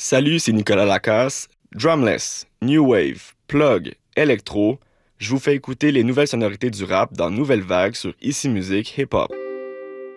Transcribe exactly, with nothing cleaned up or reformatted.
Salut, c'est Nicolas Lacasse. Drumless, New Wave, Plug, Electro, je vous fais écouter les nouvelles sonorités du rap dans Nouvelle Vague sur Ici Musique Hip Hop.